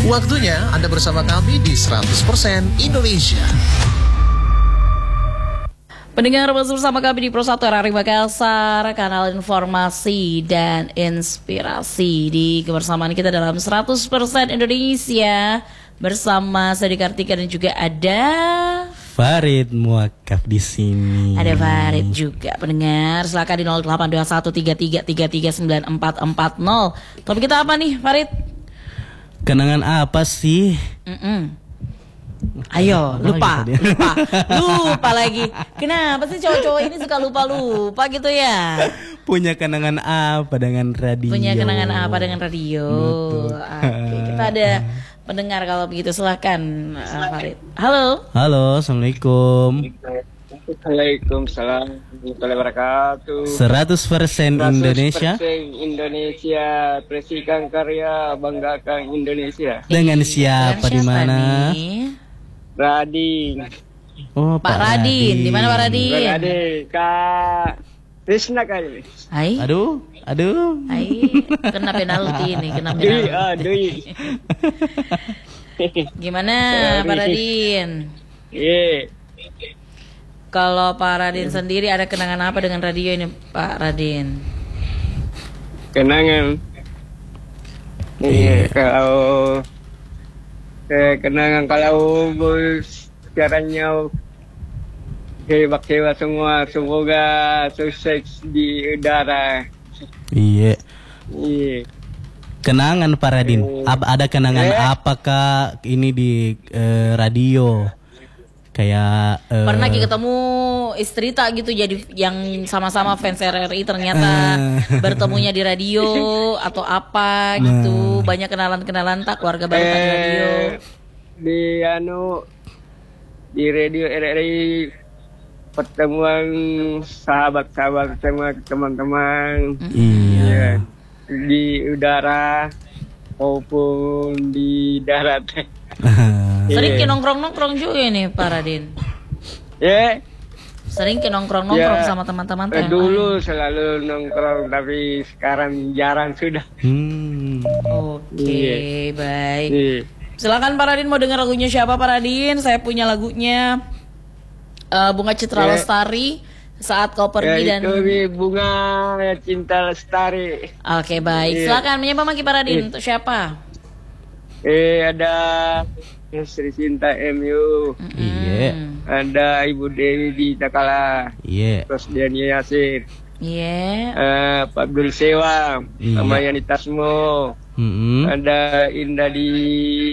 Waktunya Anda bersama kami di 100% Indonesia. Pendengar bersama kami di Pro 1 RRI Makassar, kanal informasi dan inspirasi. Di kebersamaan kita dalam 100% Indonesia bersama Sadi Kartika dan juga ada Farid Muakaf di sini. Ada Farid juga. Pendengar, silakan di 082133939440. Topik kita apa nih, Farid? Kenangan apa sih? Ayo, lupa lagi. Kenapa sih cowok-cowok ini suka lupa gitu ya? Punya kenangan apa dengan radio? Oke, kita ada pendengar kalau begitu, silahkan Farid. Halo, assalamualaikum. Waalaikumsalam warahmatullahi wabarakatuh. 100% Indonesia. 100% Indonesia, bersihkan karya, banggakan Indonesia. Dengan siapa di mana? Radin. Oh, Pak Radin. Di mana Pak Radin? Radin, Kak Krisna kali. Hai. Aduh. Hai, kena penalti ini, Dui. Gimana Pak Radin? Iya. Kalau Pak Radin sendiri ada kenangan apa dengan radio ini, Pak Radin? Kenangan. Kenangan kalau caranya hebat semua, semoga sukses di udara. Iya. Iya. Kenangan Pak Radin. Ada kenangan apakah ini di radio? Kayak pernah ketemu istri tak gitu, jadi yang sama-sama fans RRI ternyata bertemunya di radio atau apa gitu. Banyak kenalan tak keluarga baru di radio. Di radio RRI pertemuan sahabat-sahabat sama teman-teman. Iya. Di udara maupun di darat. Sering nongkrong juga ini Pak Radin. Sering nongkrong sama teman-teman. Dulu selalu nongkrong, tapi sekarang jarang sudah. Oke, baik. Silakan Pak Radin, mau dengar lagunya siapa Pak Radin? Saya punya lagunya Bunga Citra Lestari, Saat Kau Pergi dan itu Bunga Cinta Lestari. Oke, baik. Silakan menyapa Pak Radin untuk siapa? Ada Sri Cinta MU. Iya. Ada Ibu Dewi di Takala. Iya. Terus Diani Yasir. Iya. Pak Abdul Sewa. Sama Yani Tasmo. Ada Indah di